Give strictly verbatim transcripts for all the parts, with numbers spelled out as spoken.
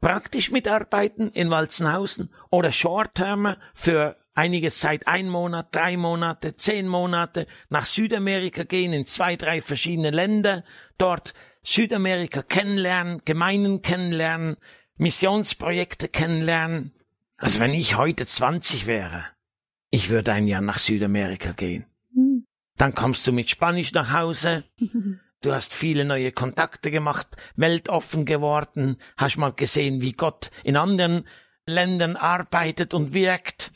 praktisch mitarbeiten in Walzenhausen oder Short-Termer für einige Zeit, ein Monat, drei Monate, zehn Monate nach Südamerika gehen, in zwei, drei verschiedene Länder, dort Südamerika kennenlernen, Gemeinden kennenlernen, Missionsprojekte kennenlernen. Also wenn ich heute zwanzig wäre, ich würde ein Jahr nach Südamerika gehen. Dann kommst du mit Spanisch nach Hause. Du hast viele neue Kontakte gemacht, weltoffen geworden, hast mal gesehen, wie Gott in anderen Ländern arbeitet und wirkt.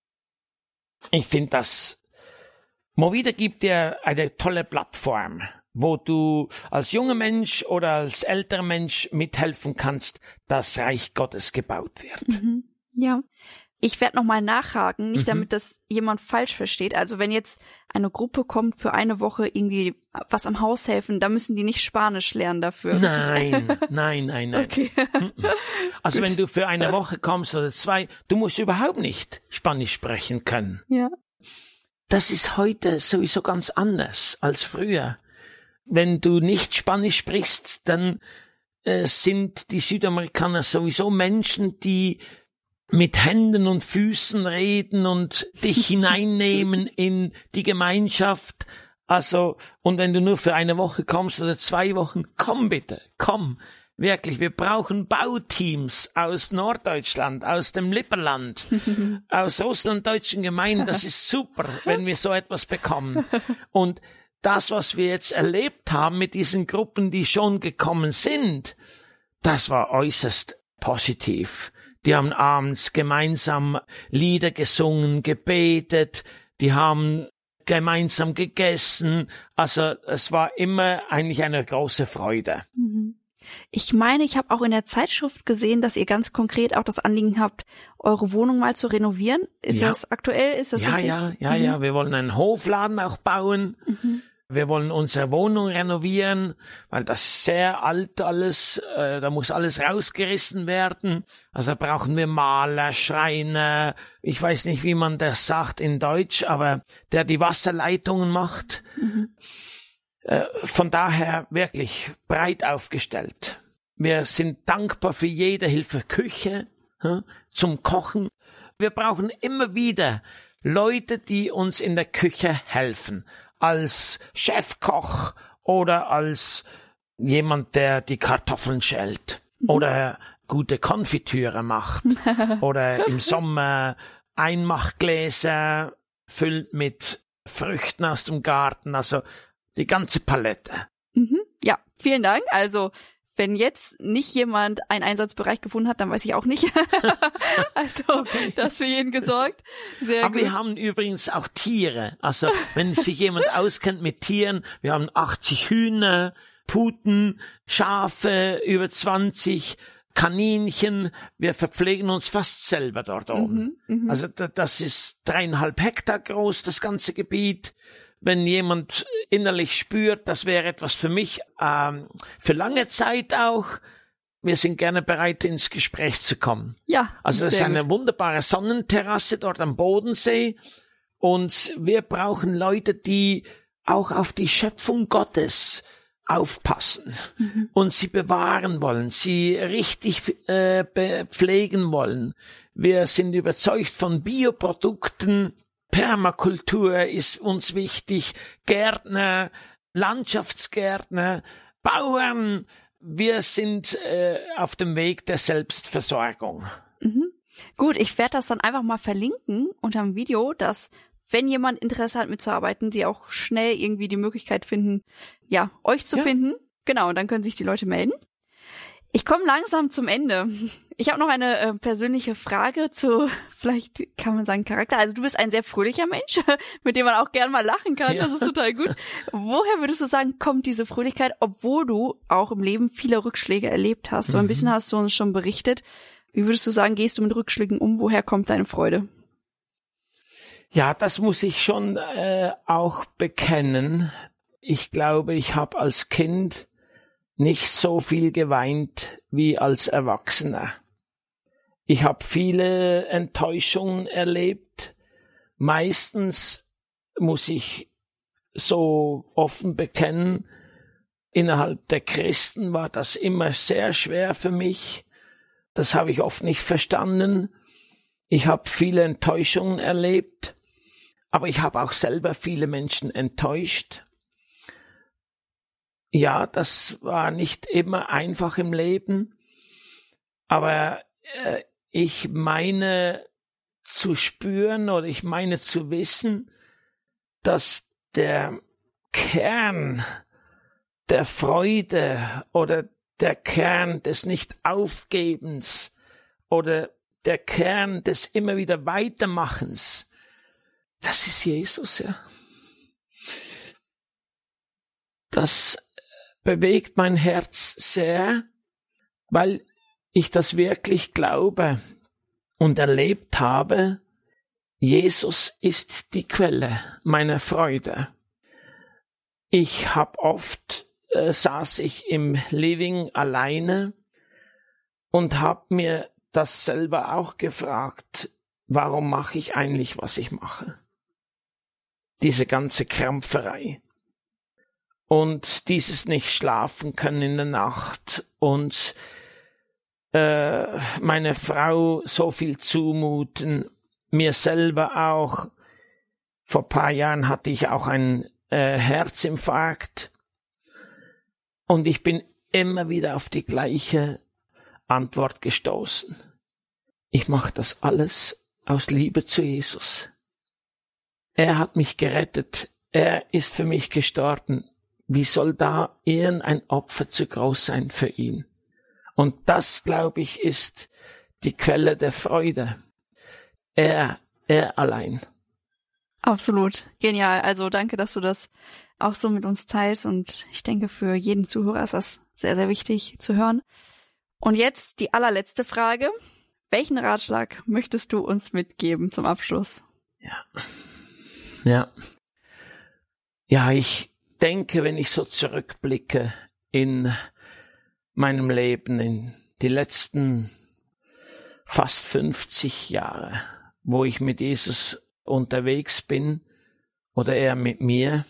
Ich finde, das Movida gibt dir eine tolle Plattform, wo du als junger Mensch oder als älterer Mensch mithelfen kannst, dass Reich Gottes gebaut wird. Mhm. Ja, ich werde nochmal nachhaken, nicht Mhm. damit das jemand falsch versteht. Also wenn jetzt eine Gruppe kommt für eine Woche irgendwie was am Haus helfen, da müssen die nicht Spanisch lernen dafür. Nein, nein, nein, nein. Okay. Also Gut. wenn du für eine Woche kommst oder zwei, du musst überhaupt nicht Spanisch sprechen können. Ja. Das ist heute sowieso ganz anders als früher. Wenn du nicht Spanisch sprichst, dann äh, sind die Südamerikaner sowieso Menschen, die mit Händen und Füßen reden und dich hineinnehmen in die Gemeinschaft. Also, und wenn du nur für eine Woche kommst oder zwei Wochen, komm bitte, komm. Wirklich, wir brauchen Bauteams aus Norddeutschland, aus dem Lipperland, aus russlanddeutschen Gemeinden. Das ist super, wenn wir so etwas bekommen. Und das, was wir jetzt erlebt haben mit diesen Gruppen, die schon gekommen sind, das war äußerst positiv. Die haben abends gemeinsam Lieder gesungen, gebetet, die haben gemeinsam gegessen. Also es war immer eigentlich eine große Freude. Ich meine, ich habe auch in der Zeitschrift gesehen, dass ihr ganz konkret auch das Anliegen habt, eure Wohnung mal zu renovieren. Ist Ja. das aktuell? Ist das Ja, richtig? ja, ja, Mhm. ja. Wir wollen einen Hofladen auch bauen. Mhm. Wir wollen unsere Wohnung renovieren, weil das ist sehr alt alles, äh, da muss alles rausgerissen werden. Also da brauchen wir Maler, Schreiner, ich weiß nicht, wie man das sagt in Deutsch, aber der die Wasserleitungen macht. Mhm. Äh, von daher wirklich breit aufgestellt. Wir sind dankbar für jede Hilfe, Küche, ja, zum Kochen. Wir brauchen immer wieder Leute, die uns in der Küche helfen. Als Chefkoch oder als jemand, der die Kartoffeln schält oder gute Konfitüre macht oder im Sommer Einmachgläser füllt mit Früchten aus dem Garten, also die ganze Palette. Mhm. Ja, vielen Dank. Also wenn jetzt nicht jemand einen Einsatzbereich gefunden hat, dann weiß ich auch nicht. Also, Okay. das für jeden gesorgt. Sehr Aber gut. wir haben übrigens auch Tiere. Also wenn sich jemand auskennt mit Tieren, wir haben achtzig Hühner, Puten, Schafe, über zwanzig Kaninchen. Wir verpflegen uns fast selber dort oben. Mhm, mhm. Also da- das ist dreieinhalb Hektar groß, das ganze Gebiet. Wenn jemand innerlich spürt, das wäre etwas für mich, ähm, für lange Zeit auch, wir sind gerne bereit, ins Gespräch zu kommen. Ja, Also das ist sehr eine gut. wunderbare Sonnenterrasse dort am Bodensee. Und wir brauchen Leute, die auch auf die Schöpfung Gottes aufpassen Mhm. und sie bewahren wollen, sie richtig äh, be- pflegen wollen. Wir sind überzeugt von Bioprodukten. Permakultur ist uns wichtig. Gärtner, Landschaftsgärtner, Bauern. Wir sind äh, auf dem Weg der Selbstversorgung. Mhm. Gut, ich werde das dann einfach mal verlinken unter dem Video, dass wenn jemand Interesse hat mitzuarbeiten, sie auch schnell irgendwie die Möglichkeit finden, ja, euch zu Ja. finden. Genau, und dann können sich die Leute melden. Ich komme langsam zum Ende. Ich habe noch eine äh, persönliche Frage zu, vielleicht kann man sagen, Charakter. Also du bist ein sehr fröhlicher Mensch, mit dem man auch gern mal lachen kann. Ja. Das ist total gut. Woher würdest du sagen, kommt diese Fröhlichkeit, obwohl du auch im Leben viele Rückschläge erlebt hast? So ein Mhm. bisschen hast du uns schon berichtet. Wie würdest du sagen, gehst du mit Rückschlägen um? Woher kommt deine Freude? Ja, das muss ich schon äh, auch bekennen. Ich glaube, ich habe als Kind nicht so viel geweint wie als Erwachsener. Ich habe viele Enttäuschungen erlebt. Meistens muss ich so offen bekennen, innerhalb der Christen war das immer sehr schwer für mich. das habe ich oft nicht verstanden. Ich habe viele Enttäuschungen erlebt, aber ich habe auch selber viele Menschen enttäuscht. Ja, das war nicht immer einfach im Leben, aber äh, ich meine zu spüren oder ich meine zu wissen, dass der Kern der Freude oder der Kern des Nicht-Aufgebens oder der Kern des immer wieder Weitermachens, das ist Jesus, ja. Das bewegt mein Herz sehr, weil ich das wirklich glaube und erlebt habe. Jesus ist die Quelle meiner Freude. Ich habe oft, äh, saß ich im Living alleine und habe mir das selber auch gefragt, warum mache ich eigentlich, was ich mache? Diese ganze Krampferei. Und dieses nicht schlafen können in der Nacht und äh, meine Frau so viel zumuten, mir selber auch. Vor ein paar Jahren hatte ich auch einen äh, Herzinfarkt und ich bin immer wieder auf die gleiche Antwort gestoßen. Ich mache das alles aus Liebe zu Jesus. Er hat mich gerettet, er ist für mich gestorben. Wie soll da irgendein Opfer zu groß sein für ihn? Und das, glaube ich, ist die Quelle der Freude. Er, er allein. Absolut. Genial. Also danke, dass du das auch so mit uns teilst. Und ich denke, für jeden Zuhörer ist das sehr, sehr wichtig zu hören. Und jetzt die allerletzte Frage. Welchen Ratschlag möchtest du uns mitgeben zum Abschluss? Ja. Ja. Ja, ich denke, wenn ich so zurückblicke in meinem Leben, in die letzten fast fünfzig Jahre, wo ich mit Jesus unterwegs bin oder er mit mir,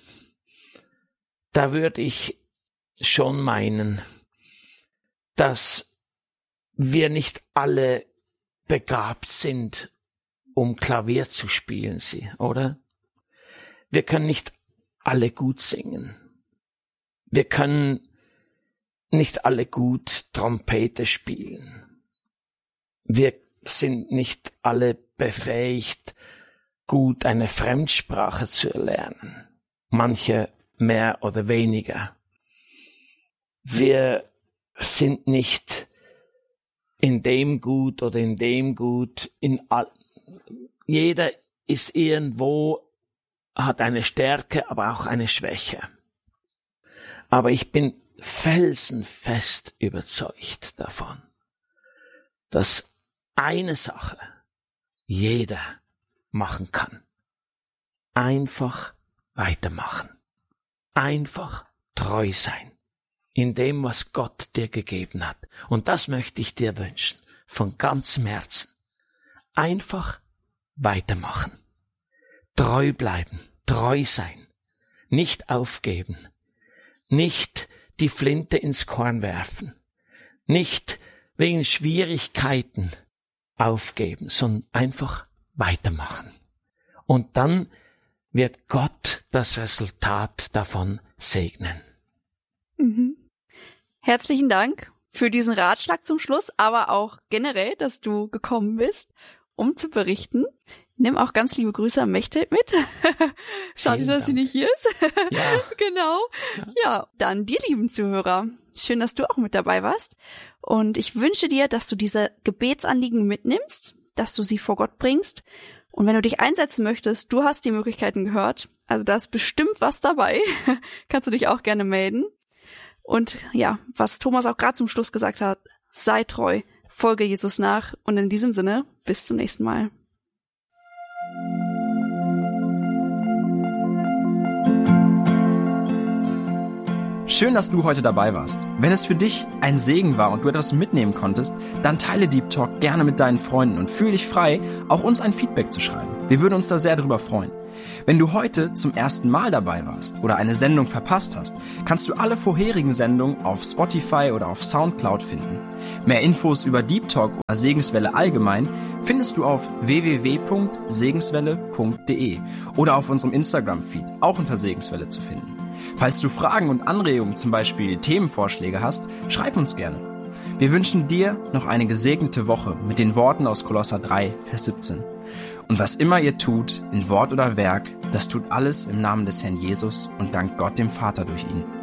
da würde ich schon meinen, dass wir nicht alle begabt sind, um Klavier zu spielen, sie, oder? Wir können nicht alle gut singen. Wir können nicht alle gut Trompete spielen. Wir sind nicht alle befähigt, gut eine Fremdsprache zu erlernen. Manche mehr oder weniger. Wir sind nicht in dem gut oder in dem gut. In all, jeder ist irgendwo, hat eine Stärke, aber auch eine Schwäche. Aber ich bin felsenfest überzeugt davon, dass eine Sache jeder machen kann. Einfach weitermachen. Einfach treu sein in dem, was Gott dir gegeben hat. Und das möchte ich dir wünschen, von ganzem Herzen. Einfach weitermachen. Treu bleiben, treu sein, nicht aufgeben, nicht die Flinte ins Korn werfen, nicht wegen Schwierigkeiten aufgeben, sondern einfach weitermachen. Und dann wird Gott das Resultat davon segnen. Mhm. Herzlichen Dank für diesen Ratschlag zum Schluss, aber auch generell, dass du gekommen bist, um zu berichten. Nimm auch ganz liebe Grüße an Mechthild mit. Schade, dass sie nicht hier ist. Ja. Genau. Ja. ja, dann dir, lieben Zuhörer. Schön, dass du auch mit dabei warst. Und ich wünsche dir, dass du diese Gebetsanliegen mitnimmst, dass du sie vor Gott bringst. Und wenn du dich einsetzen möchtest, du hast die Möglichkeiten gehört. Also da ist bestimmt was dabei. Kannst du dich auch gerne melden. Und ja, was Thomas auch gerade zum Schluss gesagt hat, sei treu, folge Jesus nach. Und in diesem Sinne, bis zum nächsten Mal. Schön, dass du heute dabei warst. Wenn es für dich ein Segen war und du etwas mitnehmen konntest, dann teile Deep Talk gerne mit deinen Freunden und fühl dich frei, auch uns ein Feedback zu schreiben. Wir würden uns da sehr drüber freuen. Wenn du heute zum ersten Mal dabei warst oder eine Sendung verpasst hast, kannst du alle vorherigen Sendungen auf Spotify oder auf Soundcloud finden. Mehr Infos über Deep Talk oder Segenswelle allgemein findest du auf w w w punkt segenswelle punkt d e oder auf unserem Instagram-Feed, auch unter Segenswelle zu finden. Falls du Fragen und Anregungen, zum Beispiel Themenvorschläge hast, schreib uns gerne. Wir wünschen dir noch eine gesegnete Woche mit den Worten aus Kolosser drei, Vers siebzehn. Und was immer ihr tut, in Wort oder Werk, das tut alles im Namen des Herrn Jesus und dankt Gott dem Vater durch ihn.